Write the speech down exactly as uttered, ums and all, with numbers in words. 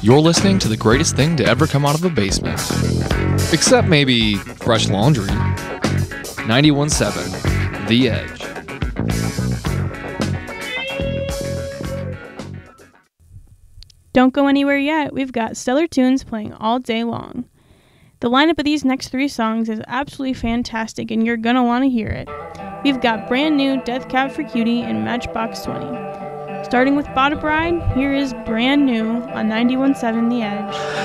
You're listening to the greatest thing to ever come out of a basement. Except maybe fresh laundry. ninety-one point seven, The Edge. Don't go anywhere yet. We've got stellar tunes playing all day long. The lineup of these next three songs is absolutely fantastic, and you're going to want to hear it. We've got brand new Death Cab for Cutie and Matchbox twenty. Starting with Bought a Bride, here is Brand New on ninety-one point seven The Edge.